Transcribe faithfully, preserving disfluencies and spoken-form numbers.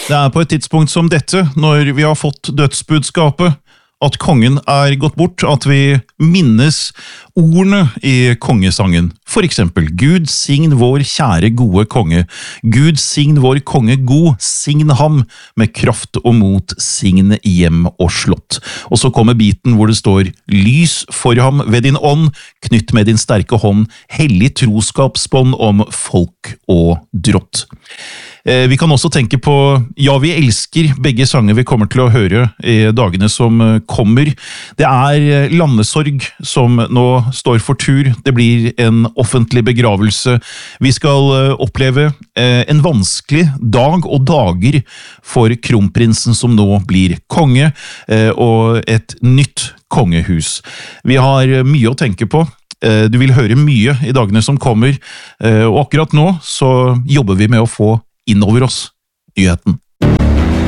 Det er på et tidspunkt som dette, når vi har fått dødsbudskapet, at kongen er gått bort, at vi minnes ordene i kongesangen. For eksempel, Gud sign vår kjære gode konge. Gud sign vår konge god, sign ham med kraft og mot, sign hjem og slott. Og så kommer biten hvor det står, lys for ham ved din ånd, knytt med din sterke hånd, hellig troskapsbånd om folk og drott. Vi kan også tenke på Ja, vi elsker, begge sanger vi kommer til å høre i dagene som kommer. Det er landesorg som nå står for tur. Det blir en offentlig begravelse. Vi skal oppleve en vanskelig dag og dager for kronprinsen som nå blir konge, og et nytt kongehus. Vi har mye å tenke på. Du vil høre mye i dagene som kommer, og akkurat nå så jobber vi med å få innover oss nyheten.